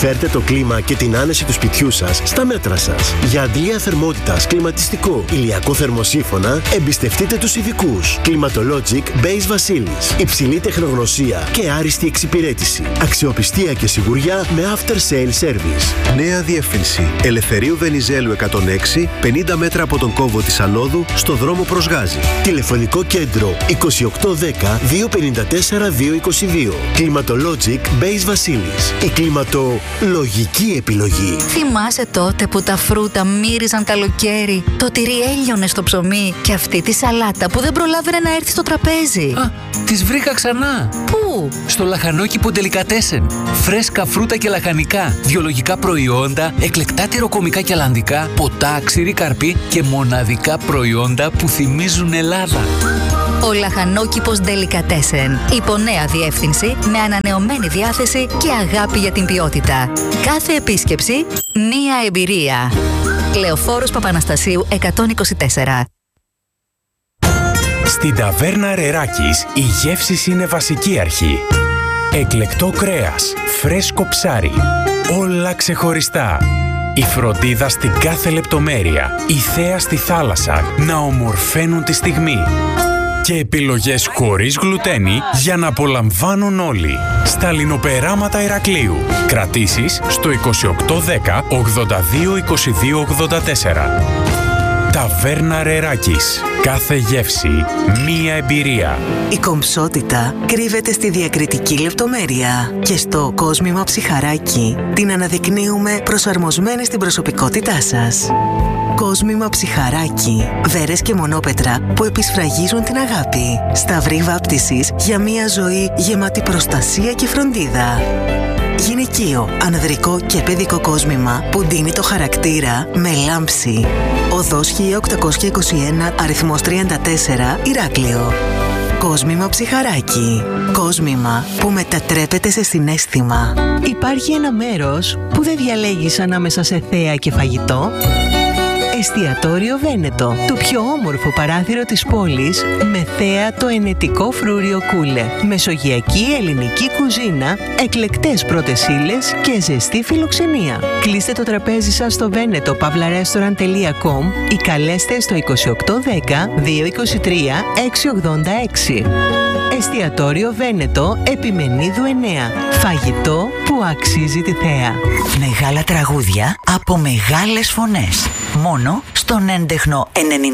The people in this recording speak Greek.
Φέρτε το κλίμα και την άνεση του σπιτιού σας στα μέτρα σας. Για αντλία θερμότητας, κλιματιστικό, ηλιακό θερμοσύφωνα, εμπιστευτείτε τους ειδικούς. Climatologic Base Vasilis. Υψηλή τεχνογνωσία και άριστη εξυπηρέτηση. Αξιοπιστία και σιγουριά με after sale service. Νέα διεύθυνση. Ελευθερίου Βενιζέλου 106, 50 μέτρα από τον κόμβο της Ανόδου, στο δρόμο προς Γάζη. Τηλεφωνικό κέντρο 2810 254 222. Climatologic Base Vasilis. Η κλιματολογική επιλογή. Θυμάσαι τότε που τα φρούτα μύριζαν καλοκαίρι, το τυρί έλειωνε στο ψωμί και αυτή τη σαλάτα που δεν προλάβαινε να έρθει στο τραπέζι? Α, τις βρήκα ξανά. Πού? Στο λαχανόκηπο Ντελικατέσεν. Φρέσκα φρούτα και λαχανικά, βιολογικά προϊόντα, εκλεκτά τυροκομικά και αλλαντικά, ποτά, ξηρή καρπή και μοναδικά προϊόντα που θυμίζουν Ελλάδα. Ο λαχανόκηπος Ντελικατέσεν. Υπό νέα διεύθυνση, με ανανεωμένη διάθεση και αγάπη για την ποιότητα. Κάθε επίσκεψη, μία εμπειρία. Λεωφόρος Παπαναστασίου 124. Στην ταβέρνα Ρεράκης η γεύση είναι βασική αρχή. Εκλεκτό κρέας, φρέσκο ψάρι, όλα ξεχωριστά. Η φροντίδα στην κάθε λεπτομέρεια, η θέα στη θάλασσα να ομορφαίνουν τη στιγμή. Και επιλογές χωρίς γλουτένι για να απολαμβάνουν όλοι. Στα λινοπεράματα Ηρακλείου. Κρατήσεις στο 2810 82 22 84. Ταβέρνα Ρεράκης. Κάθε γεύση, μία εμπειρία. Η κομψότητα κρύβεται στη διακριτική λεπτομέρεια και στο κόσμημα ψιχαράκι την αναδεικνύουμε προσαρμοσμένη στην προσωπικότητά σας. Κόσμημα ψιχαράκι. Βέρες και μονόπετρα που επισφραγίζουν την αγάπη. Σταυρή βάπτισης για μια ζωή γεμάτη προστασία και φροντίδα. Γυναικείο, ανδρικό και παιδικό κόσμημα που ντύνει το χαρακτήρα με λάμψη. Οδός 1821, αριθμός 34, Ηράκλειο. Κόσμημα ψιχαράκι. Κόσμημα που μετατρέπεται σε συναίσθημα. Υπάρχει ένα μέρος που δεν διαλέγεις ανάμεσα σε θέα και φαγητό. Εστιατόριο Βένετο, το πιο όμορφο παράθυρο της πόλης, με θέα το ενετικό φρούριο Κούλε. Μεσογειακή ελληνική κουζίνα, εκλεκτές πρώτες ύλες και ζεστή φιλοξενία. Κλείστε το τραπέζι σας στο veneto-restaurant.com ή καλέστε στο 2810 223 686. Εστιατόριο Βένετο, Επιμενίδου 9. Φαγητό που αξίζει τη θέα. Μεγάλα τραγούδια από μεγάλες φωνές. Μόνο στον έντεχνο 90.